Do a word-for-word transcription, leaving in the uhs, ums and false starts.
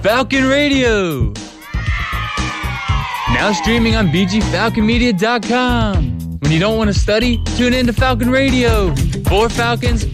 Falcon Radio. Now streaming on b g falcon media dot com. When you don't want to study, tune in to Falcon Radio. For Falcons,